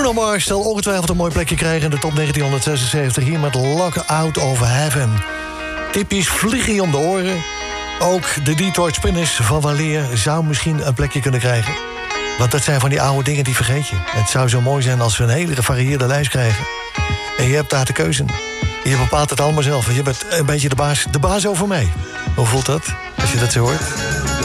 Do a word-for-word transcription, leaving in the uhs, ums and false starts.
Bruno Mars zal ongetwijfeld een mooi plekje krijgen in de top negentienhonderdzesenzeventig... hier met Lock Out of Heaven. Typisch vliegje om de oren. Ook de Detroit Spinners van Waleer zou misschien een plekje kunnen krijgen. Want dat zijn van die oude dingen die vergeet je. Het zou zo mooi zijn als we een hele gevarieerde lijst krijgen. En je hebt daar de keuze. Je bepaalt het allemaal zelf. Je bent een beetje de baas, de baas over mij. Hoe voelt dat, als je dat zo hoort?